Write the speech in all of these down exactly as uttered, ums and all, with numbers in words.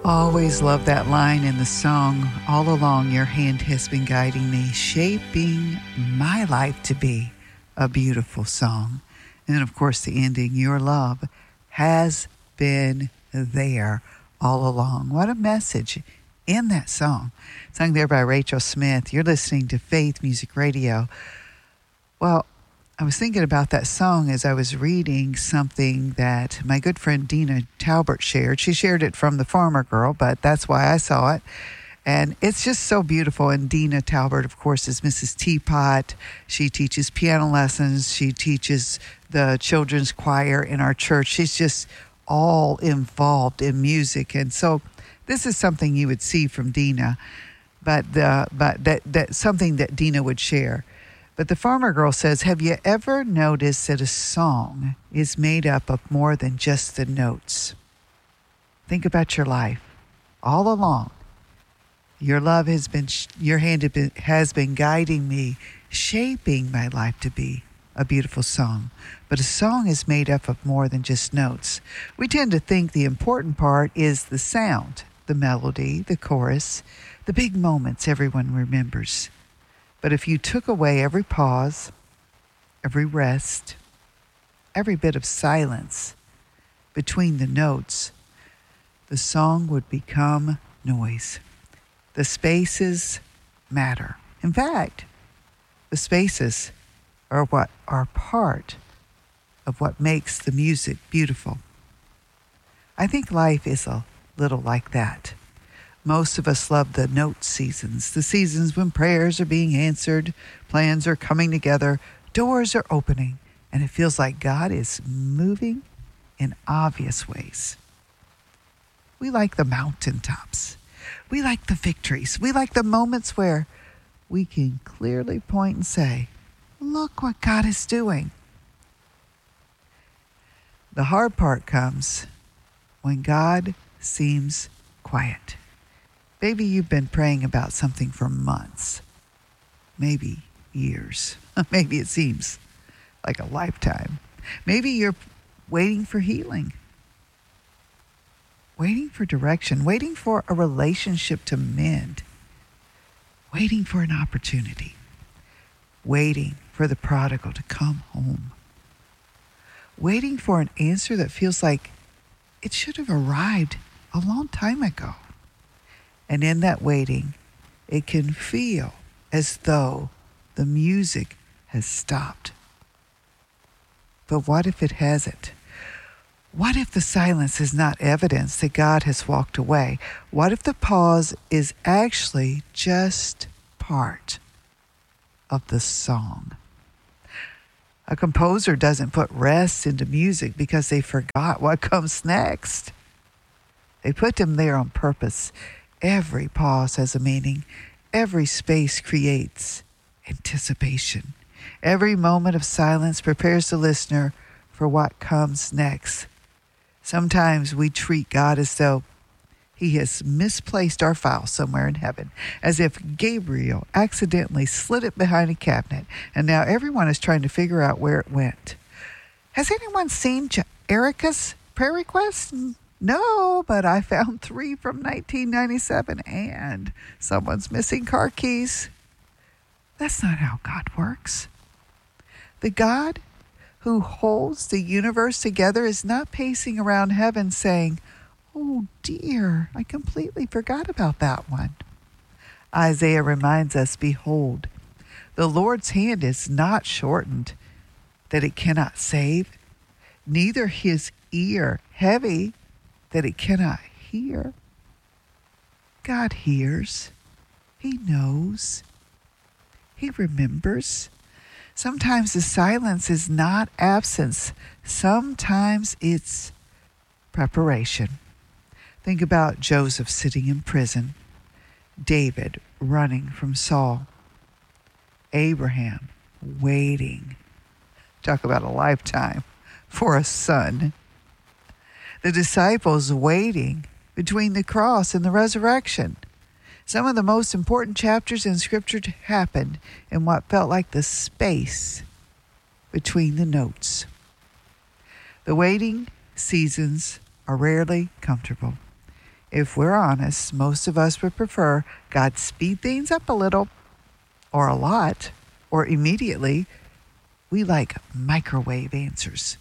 Always love that line in the song. All along, your hand has been guiding me, shaping my life to be a beautiful song. And then, of course, the ending, your love has been there all along. What a message in that song. Sung there by Rachel Smith. You're listening to Faith Music Radio. Well, I was thinking about that song as I was reading something that my good friend Dina Talbert shared. She shared it from the Farmer Girl, but that's why I saw it. And it's just so beautiful. And Dina Talbert, of course, is Missus Teapot. She teaches piano lessons. She teaches the children's choir in our church. She's just all involved in music. And so this is something you would see from Dina, but the, but that, that something that Dina would share. But the Farmer Girl says, have you ever noticed that a song is made up of more than just the notes? Think about your life. All along, your love has been, your hand has been guiding me, shaping my life to be a beautiful song. But a song is made up of more than just notes. We tend to think the important part is the sound, the melody, the chorus, the big moments everyone remembers. But if you took away every pause, every rest, every bit of silence between the notes, the song would become noise. The spaces matter. In fact, the spaces are what are part of what makes the music beautiful. I think life is a little like that. Most of us love the note seasons, the seasons when prayers are being answered, plans are coming together, doors are opening, and it feels like God is moving in obvious ways. We like the mountaintops. We like the victories. We like the moments where we can clearly point and say, look what God is doing. The hard part comes when God seems quiet. Maybe you've been praying about something for months, maybe years. Maybe it seems like a lifetime. Maybe you're waiting for healing, waiting for direction, waiting for a relationship to mend, waiting for an opportunity, waiting for the prodigal to come home, waiting for an answer that feels like it should have arrived a long time ago. And in that waiting, it can feel as though the music has stopped. But what if it hasn't? What if the silence is not evidence that God has walked away? What if the pause is actually just part of the song? A composer doesn't put rest into music because they forgot what comes next. They put them there on purpose. Every pause has a meaning. Every space creates anticipation. Every moment of silence prepares the listener for what comes next. Sometimes we treat God as though he has misplaced our file somewhere in heaven, as if Gabriel accidentally slid it behind a cabinet, and now everyone is trying to figure out where it went. Has anyone seen Erica's prayer request? No, but I found three from nineteen ninety-seven, and someone's missing car keys. That's not how God works. The God who holds the universe together is not pacing around heaven saying, oh dear, I completely forgot about that one. Isaiah reminds us, behold, the Lord's hand is not shortened that it cannot save, neither his ear heavy that it cannot hear. God hears. He knows. He remembers. Sometimes the silence is not absence. Sometimes it's preparation. Think about Joseph sitting in prison, David running from Saul, Abraham waiting. Talk about a lifetime for a son. The disciples waiting between the cross and the resurrection. Some of the most important chapters in Scripture happened in what felt like the space between the notes. The waiting seasons are rarely comfortable. If we're honest, most of us would prefer God speed things up a little, or a lot, or immediately. We like microwave answers.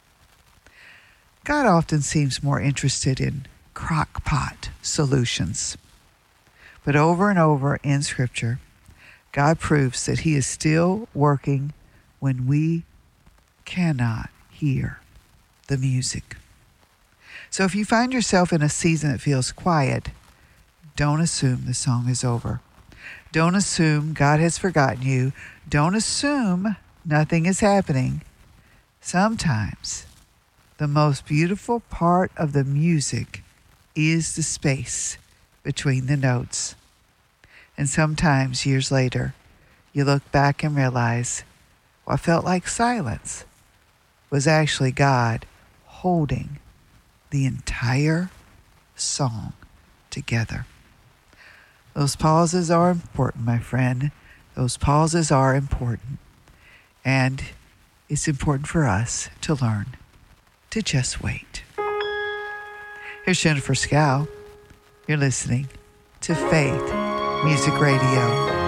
God often seems more interested in crock pot solutions. But over and over in Scripture, God proves that He is still working when we cannot hear the music. So if you find yourself in a season that feels quiet, don't assume the song is over. Don't assume God has forgotten you. Don't assume nothing is happening. Sometimes the most beautiful part of the music is the space between the notes. And sometimes, years later, you look back and realize what felt like silence was actually God holding the entire song together. Those pauses are important, my friend. Those pauses are important. And it's important for us to learn to just wait. Here's Jennifer Scow. You're listening to Faith Music Radio.